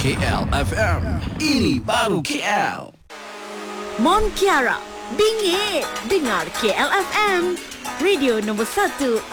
KL FM. Ini baru KL. Mon Kiara, bingit dengar KL FM. Radio nombor 1